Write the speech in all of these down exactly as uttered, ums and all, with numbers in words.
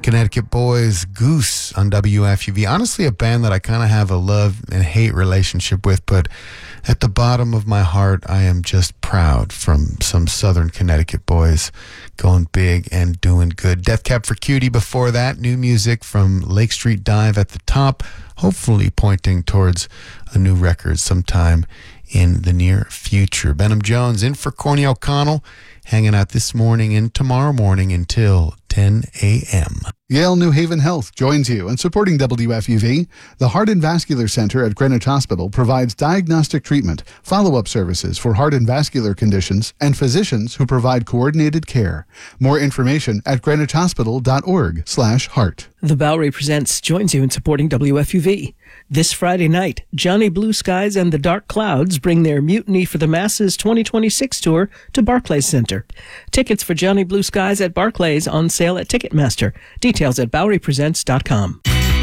Connecticut Boys, Goose on W F U V. Honestly, a band that I kind of have a love and hate relationship with, but at the bottom of my heart, I am just proud from some Southern Connecticut boys going big and doing good. Death Cab for Cutie before that. New music from Lake Street Dive at the top, hopefully pointing towards a new record sometime in the near future. Benham Jones in for Corny O'Connell, hanging out this morning and tomorrow morning until ten a.m. Yale New Haven Health joins you in supporting W F U V. The Heart and Vascular Center at Greenwich Hospital provides diagnostic treatment, follow-up services for heart and vascular conditions, and physicians who provide coordinated care. More information at greenwich hospital dot org slash heart. The Bowery Presents joins you in supporting W F U V. This Friday night, Johnny Blue Skies and the Dark Clouds bring their Mutiny for the Masses twenty twenty-six tour to Barclays Center. Tickets for Johnny Blue Skies at Barclays on sale at Ticketmaster. Details at bowery presents dot com.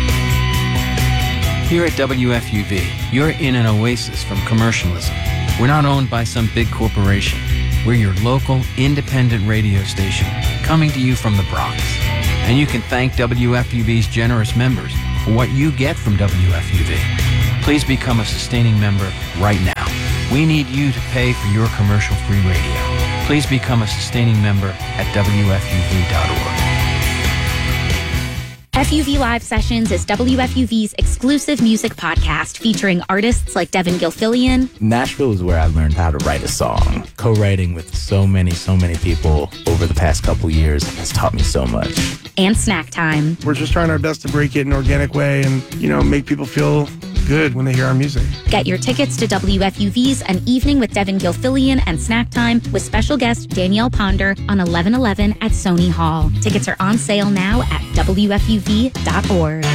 Here at W F U V, you're in an oasis from commercialism. We're not owned by some big corporation. We're your local, independent radio station, coming to you from the Bronx. And you can thank W F U V's generous members for what you get from W F U V. Please become a sustaining member right now. We need you to pay for your commercial-free radio. Please become a sustaining member at W F U V dot org. F U V Live Sessions is W F U V's exclusive music podcast featuring artists like Devin Gilfillian. Nashville is where I learned how to write a song. Co-writing with so many, so many people over the past couple years has taught me so much. And Snack Time. We're just trying our best to break it in an organic way and, you know, make people feel good when they hear our music. Get your tickets to W F U V's An Evening with Devin Gilfillian and Snack Time with special guest Danielle Ponder on eleven eleven at Sony Hall. Tickets are on sale now at W F U V dot org.